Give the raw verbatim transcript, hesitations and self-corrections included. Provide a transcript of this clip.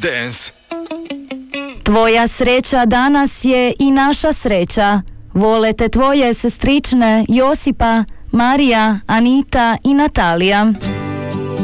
Dance. Tvoja sreća danas je i naša sreća. Vole te tvoje sestrične Josipa, Marija, Anita i Natalija.